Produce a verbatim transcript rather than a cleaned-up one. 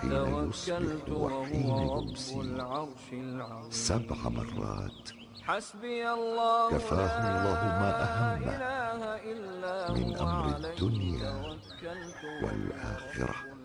حين يصبح وحين يمسي سبع مرات. حسبي الله كفاه الله ما أهمه لا إله إلا من هو أمر عليه الدنيا توكلت والآخرة.